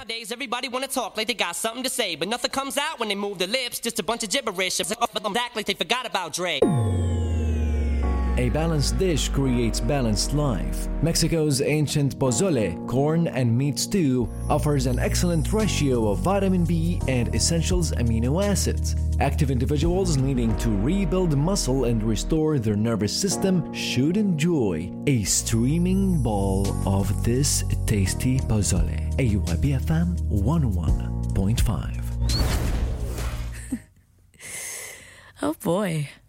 Nowadays, everybody wanna talk like they got something to say, but nothing comes out when they move their lips, just a bunch of gibberish. Act like they forgot about Dre. A balanced dish creates balanced life. Mexico's ancient pozole, corn and meat stew, offers an excellent ratio of vitamin B and essential amino acids. Active individuals needing to rebuild muscle and restore their nervous system should enjoy a streaming bowl of this tasty pozole. أيوة BFM 101.5. Oh boy.